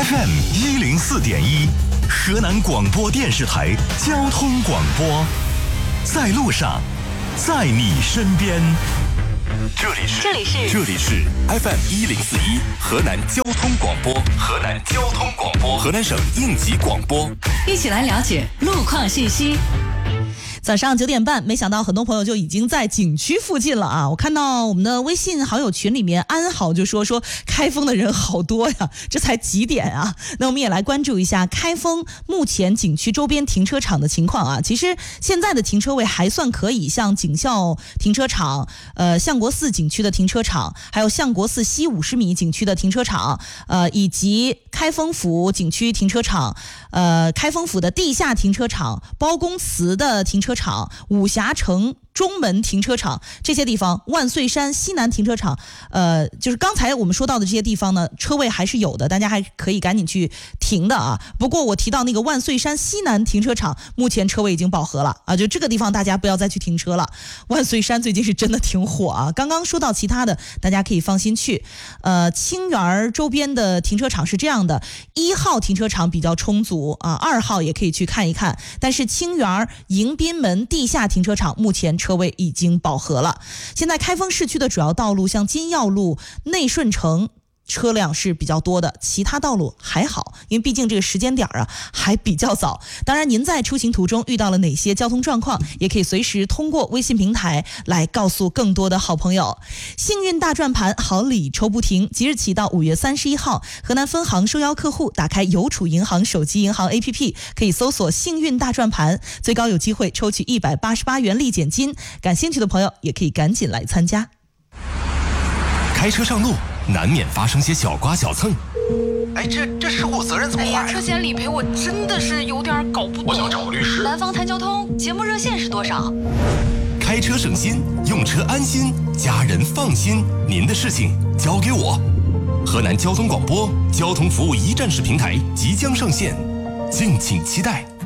FM104.1，河南广播电视台交通广播，在路上，在你身边。这里是 FM104.1，河南交通广播，河南省应急广播， 一起来了解路况信息。 早上9点半，没想到很多朋友就已经在景区附近了啊！我看到我们的微信好友群里面，安好就说开封的人好多呀，这才几点啊？那我们也来关注一下开封目前景区周边停车场的情况啊。其实现在的停车位还算可以，像景孝停车场、相国寺景区的停车场，还有相国寺西50米景区的停车场，以及开封府景区停车场，开封府的地下停车场、包公祠的停车场、武峡城中门停车场，这些地方，万岁山西南停车场，就是刚才我们说到的这些地方呢，车位还是有的，大家还可以赶紧去停的啊。不过我提到那个万岁山西南停车场，目前车位已经饱和了啊，就这个地方大家不要再去停车了。万岁山最近是真的挺火啊。刚刚说到其他的，大家可以放心去。清园周边的停车场是这样的，1号停车场比较充足啊，2号也可以去看一看，但是清园迎宾门地下停车场目前车位已经饱和了。现在开封市区的主要道路像金耀路、内顺城车辆是比较多的，其他道路还好，因为毕竟这个时间点啊还比较早。当然您在出行途中遇到了哪些交通状况，也可以随时通过微信平台来告诉更多的好朋友。幸运大转盘好礼抽不停，即日起到5月31号，河南分行受邀客户打开邮储银行手机银行 APP， 可以搜索幸运大转盘，最高有机会抽取188元立减金，感兴趣的朋友也可以赶紧来参加。 开车上路难免发生些小刮小蹭，这事故责任怎么划呀？ 车险理赔我真的是有点搞不懂。 我想找律师。 南方谈交通节目热线是多少？ 开车省心，用车安心，家人放心，您的事情交给我。河南交通广播交通服务一站式平台即将上线，敬请期待。